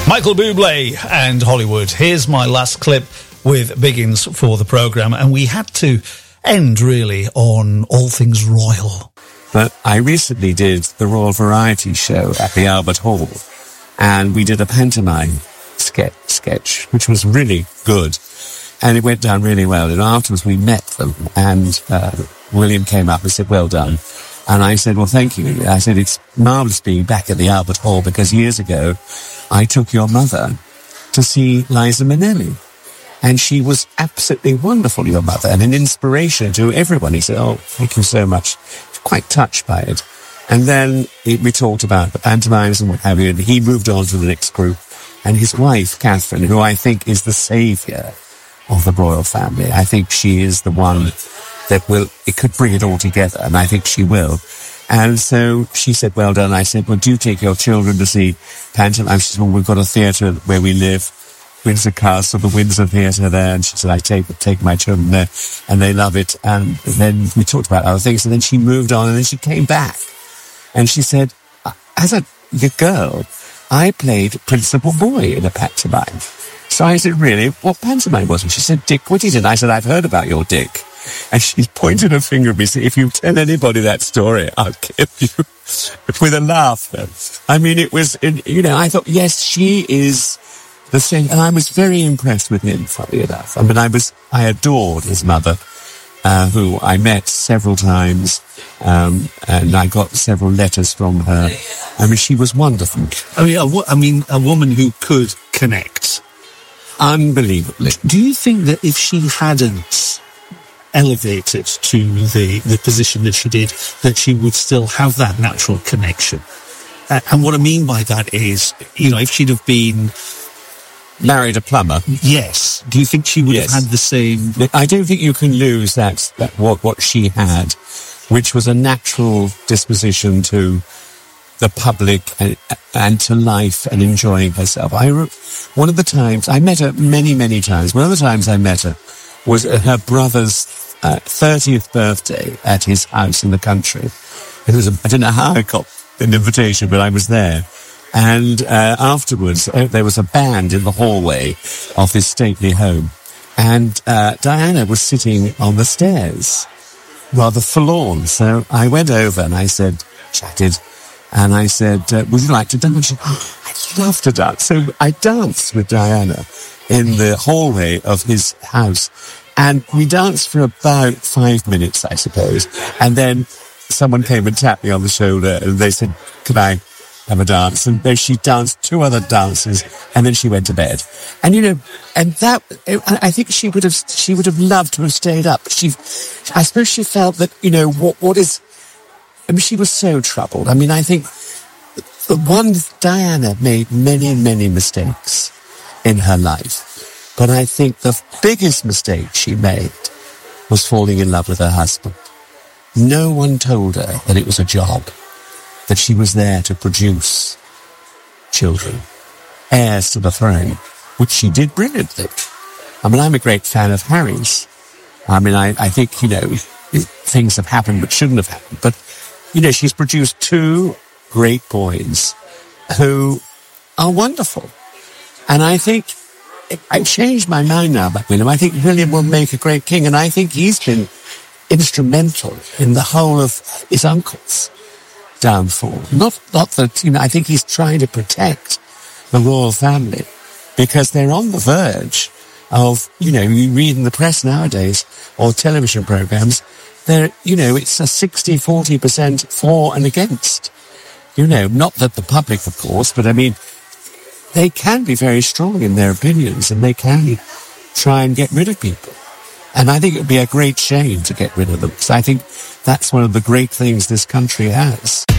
Michael Bublé and Hollywood. Here's my last clip with Biggins for the programme, and we had to end really on all things royal. But I recently did the Royal Variety Show at the Albert Hall, and we did a pantomime sketch, which was really good, and it went down really well. And afterwards we met them, and William came up and said, "Well done." And I said, "Well, thank you." I said, "It's marvellous being back at the Albert Hall, because years ago I took your mother to see Liza Minnelli. And she was absolutely wonderful, your mother, and an inspiration to everyone." He said, "Oh, thank you so much." Quite touched by it. And then we talked about the pantomimes and what have you, and he moved on to the next group. And his wife, Catherine, who I think is the saviour of the royal family, I think she is the one that it could bring it all together, and I think she will. And so she said, "Well done." I said, "Well, do you take your children to see pantomime?" She said, "Well, we've got a theatre where we live, Windsor Castle, the Windsor Theatre there." And she said, "I take my children there, and they love it." And then we talked about other things, and then she moved on, and then she came back. And she said, "As a girl, I played principal boy in a pantomime." So I said, "Really? What pantomime was it?" She said, "Dick Whittington." I said, "I've heard about your Dick." And she pointed her finger at me and said, "If you tell anybody that story, I'll kill you." With a laugh, though. I mean, it was, I thought, yes, she is the same. And I was very impressed with him, funny enough. I mean, I adored his mother, who I met several times, and I got several letters from her. I mean, she was wonderful. I mean, a woman who could connect. Unbelievably. Do you think that if she hadn't elevated to the position that she did, that she would still have that natural connection? And what I mean by that is, if she'd have been married a plumber. Yes. Do you think she would have had the same? I don't think you can lose that what she had, which was a natural disposition to the public and to life and enjoying herself. One of the times I met her many, many times. One of the times I met her was her brother's 30th birthday at his house in the country. It was I don't know how I got an invitation, but I was there. And afterwards, there was a band in the hallway of his stately home. And Diana was sitting on the stairs, rather forlorn. So I went over and I chatted, and I said, "Would you like to dance?" She said, "Oh, I'd love to dance." So I danced with Diana in the hallway of his house. And we danced for about 5 minutes, I suppose. And then someone came and tapped me on the shoulder, and they said, "Can I have a dance?" And then she danced 2 other dances, and then she went to bed. And I think she would have loved to have stayed up. I suppose she felt that, she was so troubled. I mean, I think Diana made many, many mistakes in her life. But I think the biggest mistake she made was falling in love with her husband. No one told her that it was a job, that she was there to produce children, heirs to the throne, which she did brilliantly. I mean, I'm a great fan of Harry's. I mean, I think, things have happened that shouldn't have happened. But, she's produced 2 great boys who are wonderful. And I think I changed my mind now about William. I think William will make a great king, and I think he's been instrumental in the whole of his uncle's downfall. Not that, I think he's trying to protect the royal family, because they're on the verge of, you read in the press nowadays, or television programs, it's a 60-40% for and against. Not that the public, of course, but I mean, they can be very strong in their opinions, and they can try and get rid of people. And I think it would be a great shame to get rid of them, because I think that's one of the great things this country has.